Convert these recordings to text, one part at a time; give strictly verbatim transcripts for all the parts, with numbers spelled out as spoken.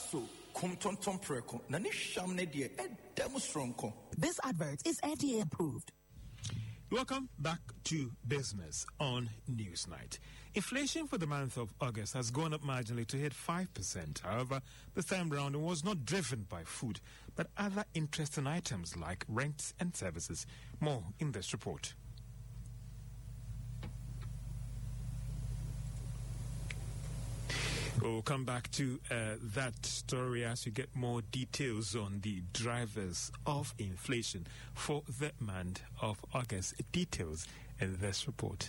so kumtonton preko na ni sham ne de edem stronko. This advert is F D A approved. Welcome back to Business on Newsnight. Inflation for the month of August has gone up marginally to hit five percent. However, this time round it was not driven by food, but other interesting items like rents and services. More in this report. We'll come back to uh, that story as you get more details on the drivers of inflation for the month of August. Details in this report.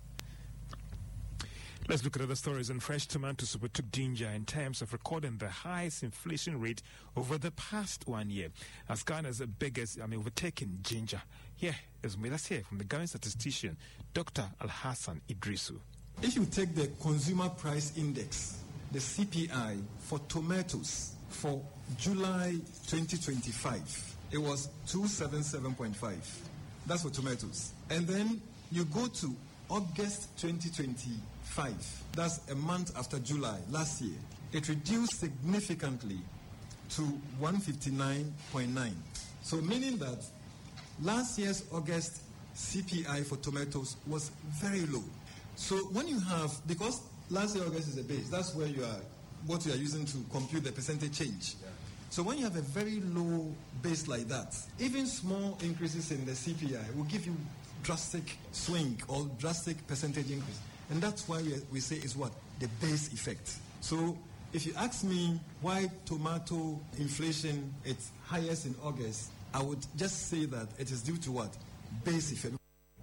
Let's look at other stories. And fresh tomatoes overtook ginger in terms of recording the highest inflation rate over the past one year, as Ghana's biggest, I mean, overtaking ginger. Here is with us here from the Ghanaian statistician, Doctor Alhassan Idrisu. If you take the consumer price index, the C P I for tomatoes for July twenty twenty-five, it was two seventy-seven point five. That's for tomatoes. And then you go to August twenty twenty-five, that's a month after July last year, it reduced significantly to one fifty-nine point nine. So meaning that last year's August C P I for tomatoes was very low. So when you have, because last year August is a base, that's where you are, what you are using to compute the percentage change. Yeah. So when you have a very low base like that, even small increases in the C P I will give you drastic swing or drastic percentage increase. And that's why we, we say is what? The base effect. So if you ask me why tomato inflation is highest in August, I would just say that it is due to what? Base effect.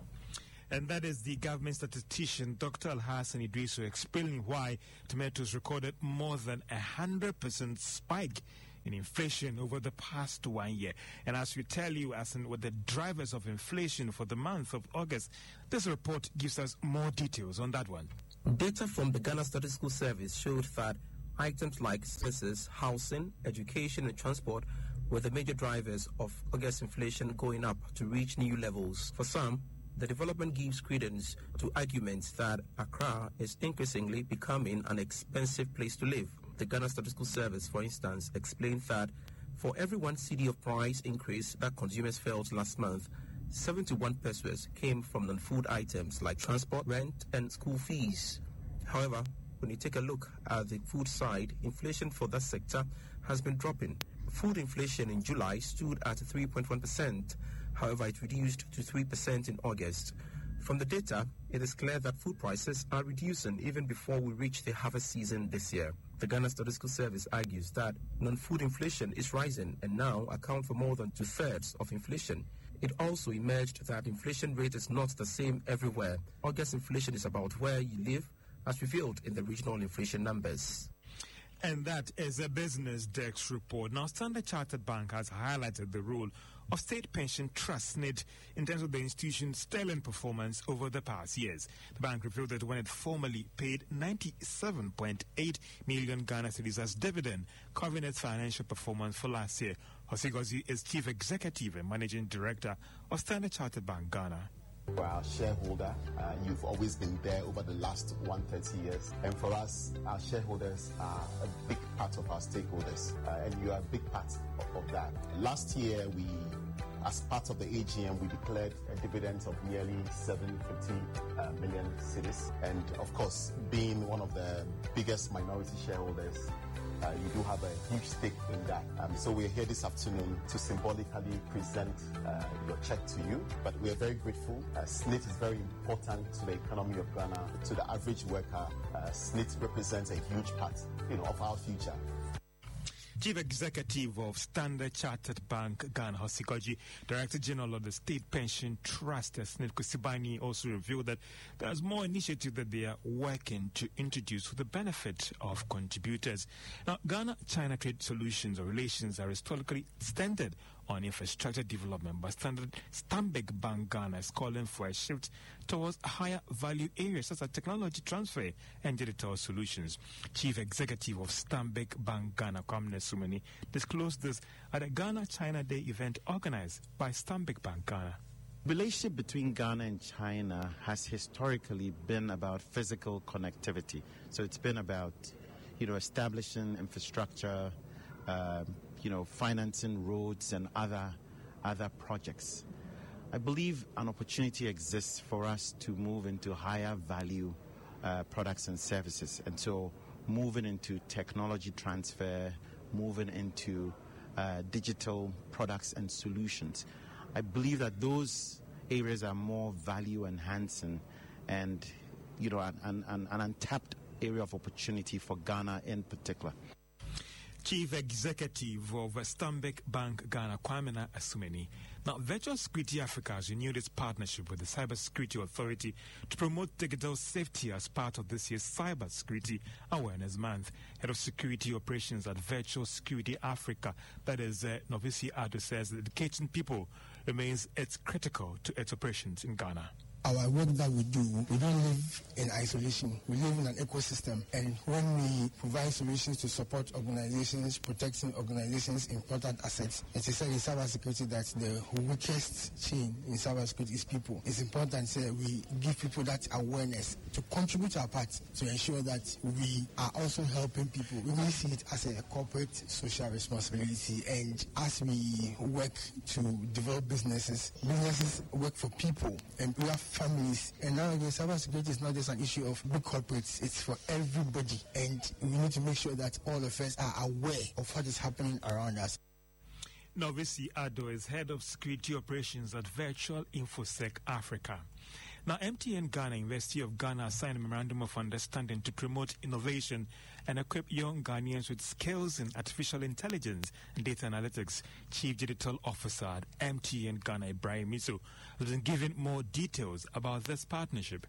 And that is the government statistician, Doctor Alhassan Idrisu, explaining why tomatoes recorded more than a one hundred percent spike in inflation over the past one year. And as we tell you, as in with the drivers of inflation for the month of August, this report gives us more details on that one. Data from the Ghana Statistical Service showed that items like services, housing, education, and transport were the major drivers of August inflation going up to reach new levels. For some, the development gives credence to arguments that Accra is increasingly becoming an expensive place to live. The Ghana Statistical Service, for instance, explained that for every one cedi of price increase that consumers felt last month, seventy-one pesos came from non-food items like transport, rent, and school fees. However, when you take a look at the food side, inflation for that sector has been dropping. Food inflation in July stood at three point one percent. However, it reduced to three percent in August. From the data, it is clear that food prices are reducing even before we reach the harvest season this year. The Ghana Statistical Service argues that non-food inflation is rising and now account for more than two-thirds of inflation. It also emerged that inflation rate is not the same everywhere. August inflation is about where you live, as revealed in the regional inflation numbers. And that is a Business Desk report. Now, Standard Chartered Bank has highlighted the role of State Pension Trust N I D in terms of the institution's sterling performance over the past years. The bank revealed that when it formally paid ninety-seven point eight million Ghana cedis as dividend, covering its financial performance for last year. Hosigozi is Chief Executive and Managing Director of Standard Chartered Bank Ghana. For our shareholder, uh, you've always been there over the last one hundred thirty years. And for us, our shareholders are a big part of our stakeholders. Uh, and you are a big part of, of that. Last year, we, as part of the A G M, we declared a dividend of nearly seven hundred fifty uh, million cedis. And of course, being one of the biggest minority shareholders, Uh, you do have a huge stake in that. Um, so we're here this afternoon to symbolically present uh, your check to you. But we are very grateful. Uh, S N I T is very important to the economy of Ghana, to the average worker. Uh, S N I T represents a huge part, you know, of our future. Chief Executive of Standard Chartered Bank Ghana, Hosikoji, Director General of the State Pension Trust, S N I T Kusibani, also revealed that there's more initiative that they are working to introduce for the benefit of contributors. Now, Ghana-China Trade Solutions or Relations are historically centered on infrastructure development, but Standard Stanbic Bank Ghana is calling for a shift towards higher value areas such as technology transfer and digital solutions. Chief Executive of Stanbic Bank Ghana, Kwamne Sumani, disclosed this at a Ghana-China Day event organized by Stanbic Bank Ghana. Relationship between Ghana and China has historically been about physical connectivity. So it's been about you know, establishing infrastructure, uh, you know, financing roads and other other projects. I believe an opportunity exists for us to move into higher value uh, products and services, and so moving into technology transfer, moving into uh, digital products and solutions. I believe that those areas are more value enhancing and, you know, an, an, an untapped area of opportunity for Ghana in particular. Chief Executive of Stanbic Bank Ghana, Kwamena Asumeni. Now, Virtual Security Africa has renewed its partnership with the Cybersecurity Authority to promote digital safety as part of this year's Cybersecurity Awareness Month. Head of Security Operations at Virtual Security Africa, that is uh, Novisi Ado, says that educating people remains it's critical to its operations in Ghana. Our work that we do, we don't live in isolation. We live in an ecosystem. And when we provide solutions to support organizations, protecting organizations' important assets, it is said in cybersecurity that the weakest chain in cybersecurity is people. It's important that we give people that awareness to contribute our part to ensure that we are also helping people. We really see it as a corporate social responsibility. And as we work to develop businesses, businesses work for people. And we have families, and nowadays cybersecurity is not just an issue of big corporates, it's for everybody, and we need to make sure that all of us are aware of what is happening around us. Novisi Ado is Head of Security Operations at Virtual InfoSec Africa. Now, M T N Ghana, University of Ghana, signed a memorandum of understanding to promote innovation and equip young Ghanaians with skills in artificial intelligence and data analytics. Chief Digital Officer at M T N Ghana, Ibrahim Miso, has been given more details about this partnership.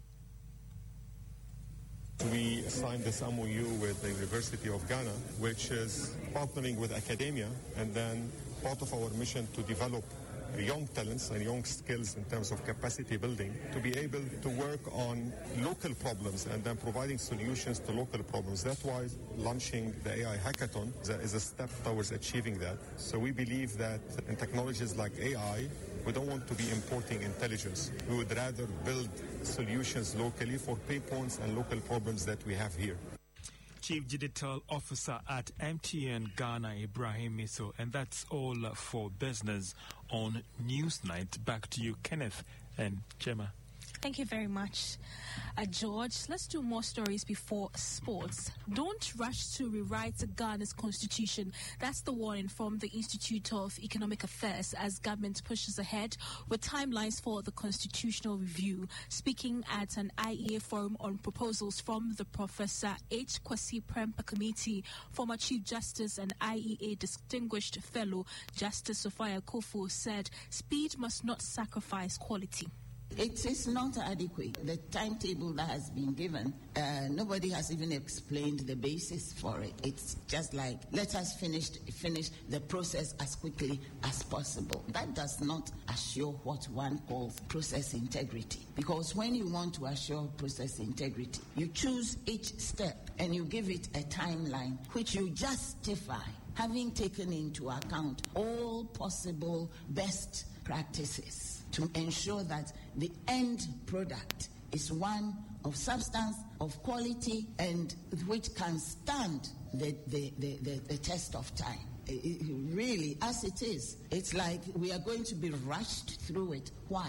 We signed this M O U with the University of Ghana, which is partnering with academia, and then part of our mission to develop young talents and young skills in terms of capacity building to be able to work on local problems and then providing solutions to local problems. That's why launching the A I hackathon is a step towards achieving that. So we believe that in technologies like A I, we don't want to be importing intelligence. We would rather build solutions locally for pain points and local problems that we have here. Chief Digital Officer at M T N Ghana, Ibrahim Miso. And that's all for business on Newsnight. Back to you, Kenneth and Gemma. Thank you very much, uh, George. Let's do more stories before sports. Don't rush to rewrite Ghana's constitution. That's the warning from the Institute of Economic Affairs as government pushes ahead with timelines for the constitutional review. Speaking at an I E A forum on proposals from the Professor H. Kwasi Prempeh Committee, former Chief Justice and I E A Distinguished Fellow Justice Sophia Akufo said speed must not sacrifice quality. It is not adequate. The timetable that has been given, uh, nobody has even explained the basis for it. It's just like, let us finish, finish the process as quickly as possible. That does not assure what one calls process integrity. Because when you want to assure process integrity, you choose each step and you give it a timeline which you justify, having taken into account all possible best practices, to ensure that the end product is one of substance, of quality, and which can stand the, the, the, the, the test of time. It, it really, as it is, it's like we are going to be rushed through it. Why?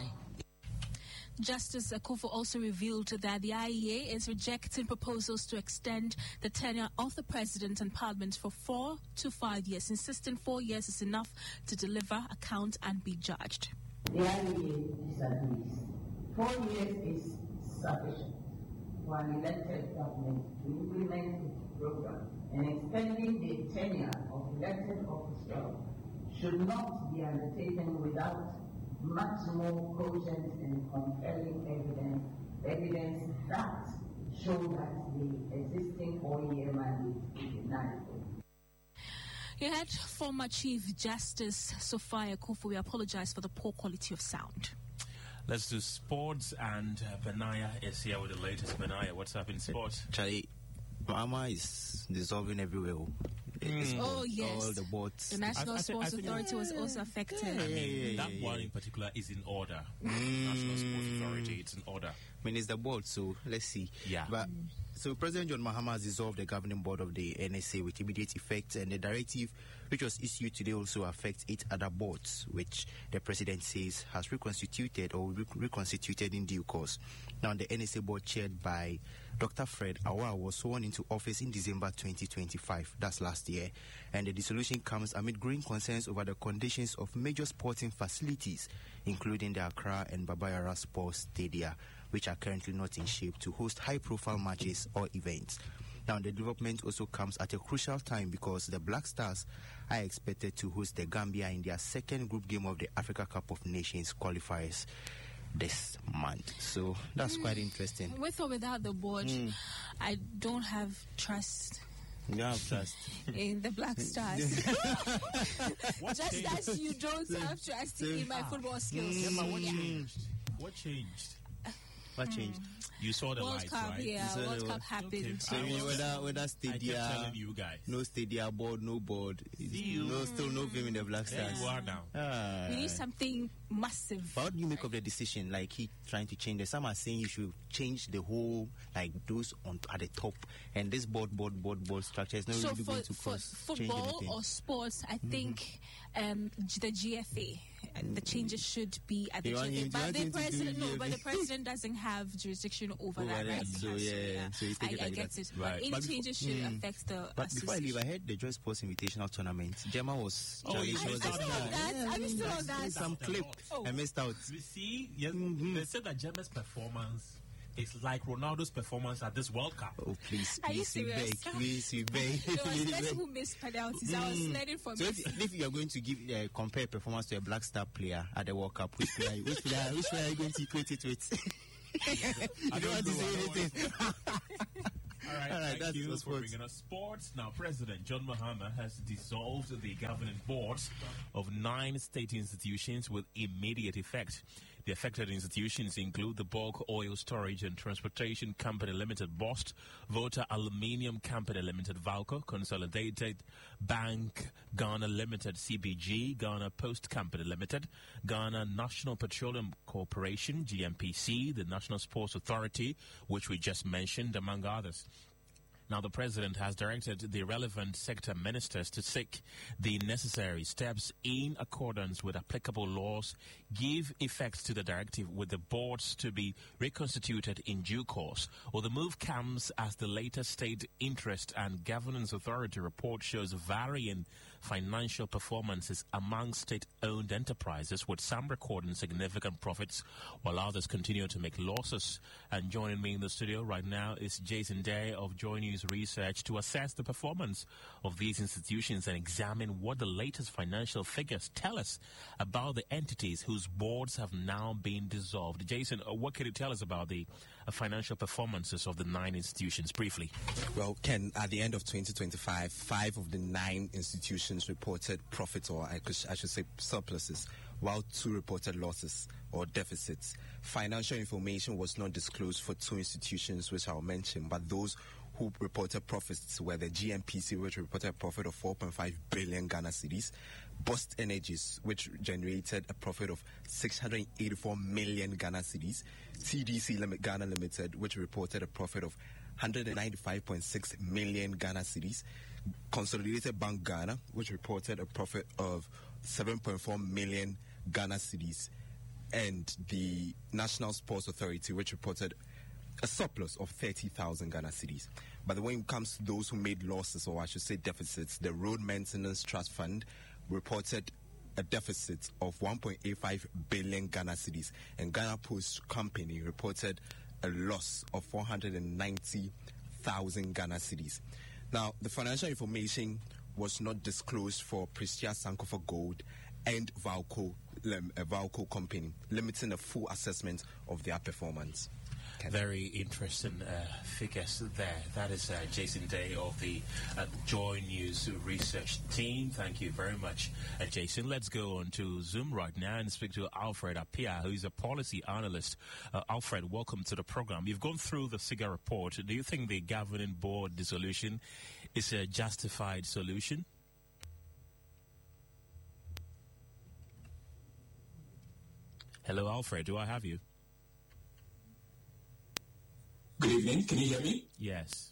Justice Akufo also revealed that the I E A is rejecting proposals to extend the tenure of the President and Parliament for four to five years, insisting four years is enough to deliver, account, and be judged. The I E A disagrees. Four years is sufficient for an elected government to implement its program, and extending the tenure of elected officials should not be undertaken without much more cogent and compelling evidence, evidence that show that the existing four-year mandate is inadequate. You had former Chief Justice Sophia Akufo. We apologize for the poor quality of sound. Let's do sports, and uh, Benaya is here with the latest. Benaya, what's up in sports? Charlie, Mama is dissolving everywhere. Mm. Oh, yes. All the boards. The National I, I Sports I Authority yeah. was also affected. Yeah, I mean, yeah, that yeah, one yeah. in particular is in order. Mm. National Sports Authority, it's in order. I mean, it's the board, so let's see. Yeah. But So President John Mahama has dissolved the governing board of the N S A with immediate effect, and the directive which was issued today also affects eight other boards, which the president says has reconstituted or re- reconstituted in due course. Now, the N S A board chaired by Doctor Fred Awa was sworn into office in December twenty twenty-five, that's last year, and the dissolution comes amid growing concerns over the conditions of major sporting facilities, including the Accra and Baba Yara Sports Stadia, which are currently not in shape to host high-profile matches or events. Now, the development also comes at a crucial time because the Black Stars are expected to host the Gambia in their second group game of the Africa Cup of Nations qualifiers this month. So that's mm. quite interesting. With or without the board, Mm. I don't have trust. You have trust in the Black Stars. Just as you don't have trust in my football skills. Yeah, but what Yeah. changed? What changed? What changed? You saw the World lights, Cup, right? yeah, You saw World the- Cup happened. So you know, whether whether Stadia, I kept telling you guys. no Stadia board, no board, you. no still no film in the Black There Stars. you are now. Ah. We need something massive. But what do you make of the decision? Like he trying to change the some are saying you should change the whole like those on at the top, and this board board board board structure is not So really for, going to for cause change football anything. or sports, I think um, G- the G F A, uh, the changes should be at the You want G F A. him- you But want the him to do president, no, but the G F A. president doesn't have jurisdiction over, Over that, that, right? so, Yeah, yeah, so you take I, it I like get that. it. Right. But any But before- changes should Mm. affect the But before I leave, association. I heard the Joy Sports Invitational Tournament. Gemma was Oh, challenged. you She was missed out the on star. that. Yeah, Are we still there's- on that? there's some clip. Oh. I missed out. You see, yes, Mm-hmm. they said that Gemma's performance is like Ronaldo's performance at this World Cup. Oh, please, Are you please, we serious? beg, please, we beg. It was We less beg. who missed penalties. I was Mm. learning from So it. if, if you are going to give uh, compare performance to a Black Star player at the World Cup, which player, which player, which player are you going to equate it with? you don't want to say anything. All right, All right, thank that's you for for sports. bringing us sports. Now, President John Mahama has dissolved the governing boards of nine state institutions with immediate effect. The affected institutions include the Bulk Oil Storage and Transportation Company Limited, B O S T, Volta Aluminium Company Limited, VALCO, Consolidated Bank Ghana Limited, C B G, Ghana Post Company Limited, Ghana National Petroleum Corporation, G N P C, the National Sports Authority, which we just mentioned, among others. Now, the president has directed the relevant sector ministers to take the necessary steps in accordance with applicable laws, give effect to the directive with the boards to be reconstituted in due course. Well, the move comes as the latest state interest and governance authority report shows varying financial performances among state-owned enterprises, with some recording significant profits while others continue to make losses. And joining me in the studio right now is Jason Day of Joy News Research to assess the performance of these institutions and examine what the latest financial figures tell us about the entities whose boards have now been dissolved. Jason, uh, what can you tell us about the uh, financial performances of the nine institutions, briefly? Well, Ken, at the end of twenty twenty-five, five of the nine institutions reported profits, or I, could, I should say surpluses, while two reported losses or deficits. Financial information was not disclosed for two institutions, which I'll mention, but those who reported profits were the G N P C, which reported a profit of four point five billion Ghana cedis, B O S T Energies, which generated a profit of six hundred eighty-four million Ghana cedis, T D C Lim- Ghana Limited, which reported a profit of one hundred ninety-five point six million Ghana cedis, Consolidated Bank Ghana, which reported a profit of seven point four million Ghana cedis, and the National Sports Authority, which reported a surplus of thirty thousand Ghana cedis. But when it comes to those who made losses, or I should say deficits, the Road Maintenance Trust Fund reported a deficit of one point eight five billion Ghana cedis, and Ghana Post Company reported a loss of four hundred ninety thousand Ghana cedis. Now, the financial information was not disclosed for Prestia Sankofa Gold and Valco, um, a Valco company, limiting a full assessment of their performance. Very interesting uh, figures there. That is uh, Jason Day of the uh, Joy News Research Team. Thank you very much, uh, Jason. Let's go on to Zoom right now and speak to Alfred Apia, who is a policy analyst. Uh, Alfred, welcome to the program. You've gone through the SIGA report. Do you think the governing board dissolution is a justified solution? Hello, Alfred. Do I have you? Good evening. Can you hear me? Yes.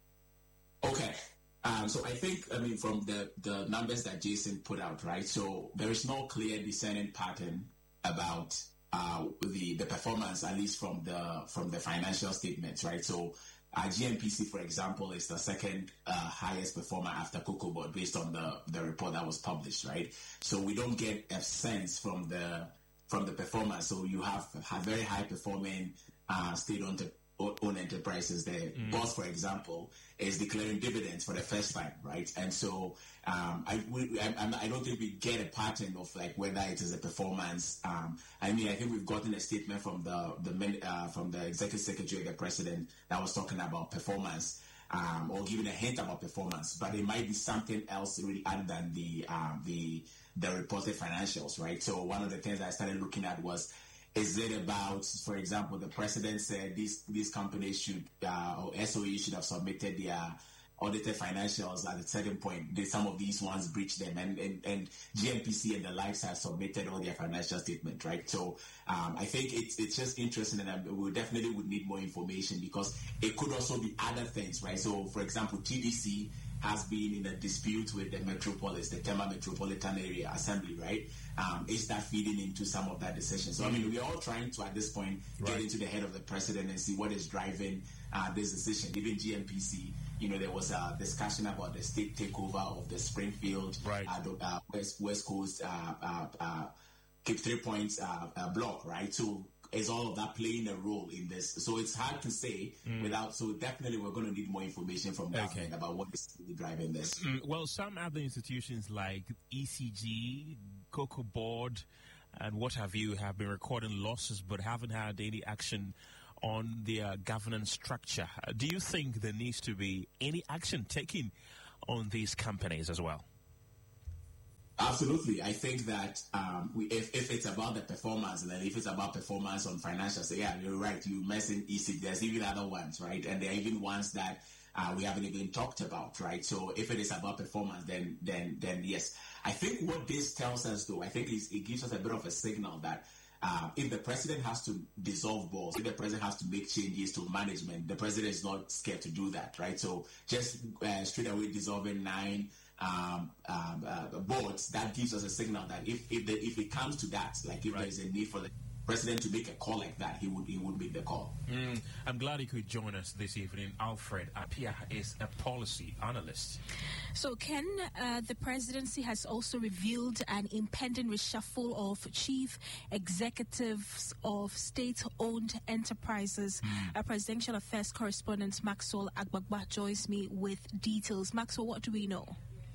Okay. Um, so I think, I mean, from the, the numbers that Jason put out, right? So there is no clear discerning pattern about uh, the the performance, at least from the from the financial statements, right? So uh, G N P C, for example, is the second uh, highest performer after Cocoa Board based on the, the report that was published, right? So we don't get a sense from the from the performance. So you have, have very high performing uh, state-owned own enterprises. The mm. boss, for example, is declaring dividends for the first time, right? And so um, I, we, I, I don't think we get a pattern of like whether it is a performance. Um, I mean, I think we've gotten a statement from the the uh, from the executive secretary of the president that was talking about performance um, or giving a hint about performance, but it might be something else really other than the um, the the reported financials, right? So one of the things I started looking at was, is it about, for example, the president said these these companies should, uh, or S O E should have submitted their audited financials at a certain point. They, some of these ones breached them, and, and, and G N P C and the likes have submitted all their financial statement, right? So um, I think it's it's just interesting, and we definitely would need more information because it could also be other things, right? So, for example, T D C has been in a dispute with the metropolis, the Tema Metropolitan Area Assembly, right? Um, is that feeding into some of that decision? So, I mean, we're all trying to, at this point, right, get into the head of the president and see what is driving uh, this decision. Even G N P C, you know, there was a discussion about the state takeover of the Springfield, right, uh, the, uh, West, West Coast, uh, uh, uh, Cape Three Points uh, uh, block, right? So, is all of that playing a role in this? So it's hard to say mm. without, so definitely we're going to need more information from the government okay. about what is really driving this. Mm, well, some other institutions like E C G, Cocoa Board, and what have you have been recording losses but haven't had any action on their governance structure. Do you think there needs to be any action taken on these companies as well? Absolutely. I think that um, we, if, if it's about the performance, and then if it's about performance on financials, yeah, you're right. You mentioned E C G. There's even other ones, right? And there are even ones that uh, we haven't even talked about, right? So if it is about performance, then then then yes. I think what this tells us, though, I think is, it gives us a bit of a signal that uh, if the president has to dissolve boards, if the president has to make changes to management, the president is not scared to do that, right? So just uh, straight away dissolving nine Um, um, uh, boards, that gives us a signal that if if, the, if it comes to that, like if right. there's a need for the president to make a call like that, he would he would make the call. Mm, I'm glad he could join us this evening. Alfred Apia is a policy analyst. So, Ken, uh, the presidency has also revealed an impending reshuffle of chief executives of state-owned enterprises. Mm. Our presidential affairs correspondent Maxwell Agbagba joins me with details. Maxwell, what do we know?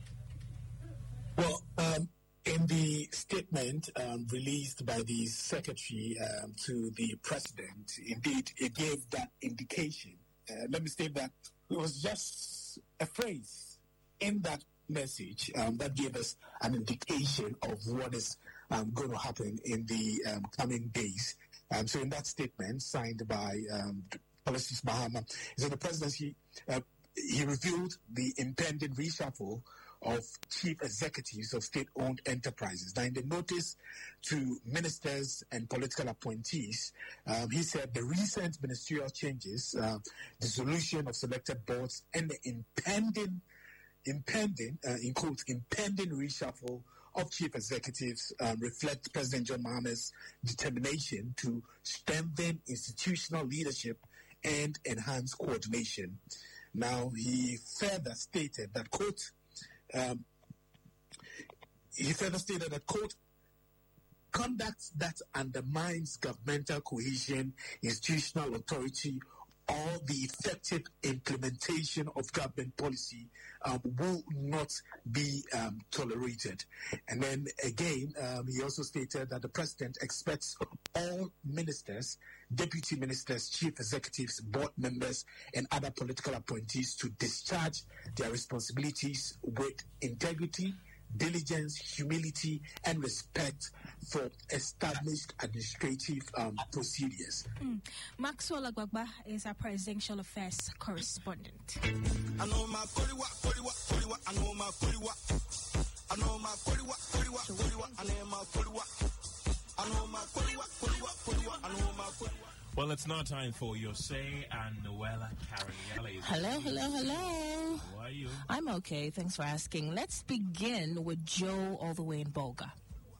Well, um, in the statement um, released by the secretary um, to the president, indeed, it gave that indication. Uh, let me state that it was just a phrase in that message um, that gave us an indication of what is um, going to happen in the um, coming days. Um, so in that statement, signed by um, Policies Mahama, is that the presidency, uh, he revealed the impending reshuffle of chief executives of state-owned enterprises. Now, in the notice to ministers and political appointees, um, he said the recent ministerial changes, uh, the dissolution of selected boards, and the impending, impending, uh, in quotes, impending reshuffle of chief executives um, reflect President John Mahama's determination to strengthen institutional leadership and enhance coordination. Now, he further stated that, quote, Um, he further stated that, quote, conduct that undermines governmental cohesion, institutional authority, or the effective implementation of government policy um, will not be um, tolerated. And then again, um, he also stated that the president expects all ministers, deputy ministers, chief executives, board members, and other political appointees to discharge their responsibilities with integrity, diligence, humility, and respect for established administrative um, procedures. Mm. Maxwell Agbagba is our presidential affairs correspondent. I know my Koliwa, Koliwa, Koliwa, I know my Koliwa. I know my Koliwa, Koliwa, Koliwa, I know my Koliwa. I know my Koliwa, Koliwa, Koliwa, I know my Koliwa. Well, it's now time for your say, and Noella Caraniella is Hello, hello, hello. How are you? I'm okay. Thanks for asking. Let's begin with Joe all the way in Bolga.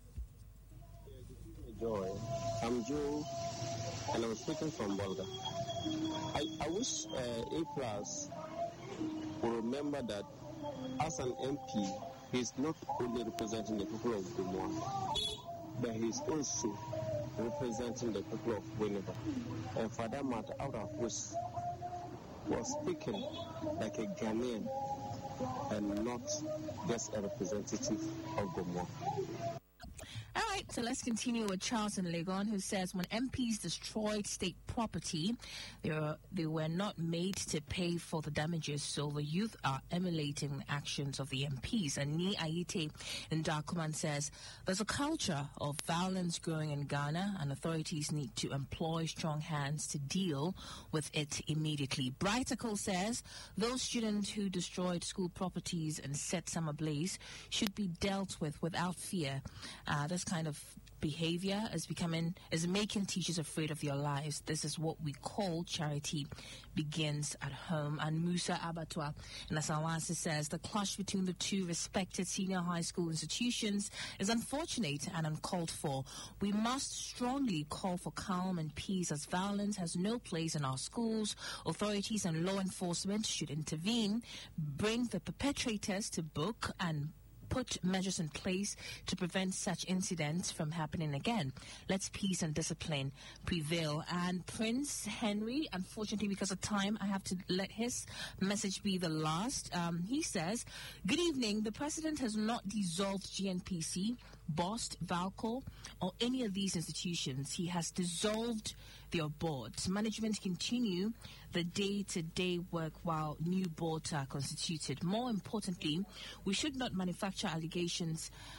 Joy. I'm Joe, and I'm speaking from Bolga. I, I wish uh, A Plus will remember that as an M P, he's not only representing the people of Gumwa, but he's also representing the people of Winneba. And for that matter, out of which was speaking like a Ghanaian and not just a representative of Gumwa. All right, so let's continue with Charles in Legon, who says when M Ps destroyed state property, they were, they were not made to pay for the damages, so the youth are emulating the actions of the M Ps. And Ni Ayite in Dakuman says there's a culture of violence growing in Ghana, and authorities need to employ strong hands to deal with it immediately. Brighticle says those students who destroyed school properties and set some ablaze should be dealt with without fear. Uh, this kind of behavior is becoming is making teachers afraid of their lives. This is what we call charity begins at home. And Musa Abatwa in Asawasi says the clash between the two respected senior high school institutions is unfortunate and uncalled for. We must strongly call for calm and peace, as violence has no place in our schools. Authorities and law enforcement should intervene, bring the perpetrators to book, and put measures in place to prevent such incidents from happening again. Let's peace and discipline prevail. And Prince Henry, unfortunately because of time, I have to let his message be the last. Um, he says, good evening. The president has not dissolved G N P C, BOST, VALCO, or any of these institutions. He has dissolved their boards. Management continue the day-to-day work while new boards are constituted. More importantly, we should not manufacture allegations